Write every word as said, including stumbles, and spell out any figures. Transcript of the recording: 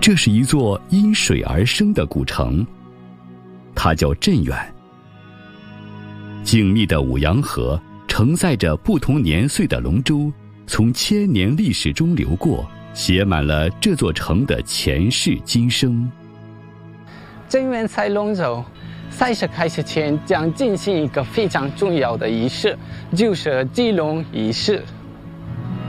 这是一座因水而生的古城，它叫镇远。静谧的五羊河承载着不同年岁的龙舟，从千年历史中流过，写满了这座城的前世今生。 镇远赛龙舟赛事开始前将进行一个非常重要的仪式，就是祭龙仪式。